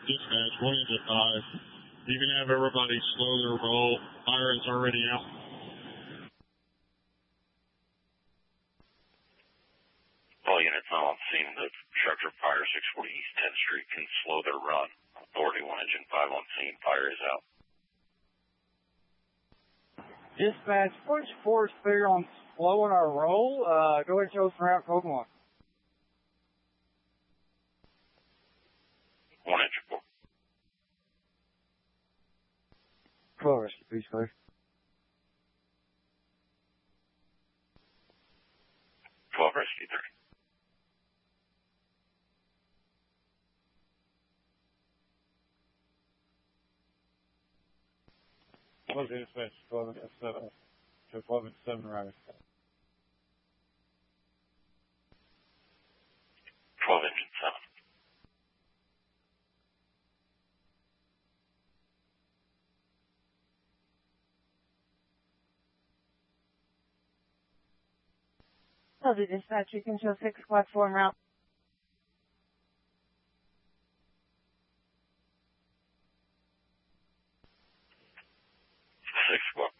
Dispatch, 1 engine 5. You can have everybody slow their roll. Fire is already out. All units now on scene. The structure fire 640 East 10th Street can slow their run. Authority 1 engine 5 on scene. Fire is out. Dispatch, push force clear on slowing our roll. Go ahead and show us route code 1. 1 engine 4. 12 rescue, please, clear. 12 rescue 3. Close the dispatch, 12 and 7. Show 12 and 7 riders. 12 engine 7. Close the dispatch, you can show 6 squad 4 en route. 6 squad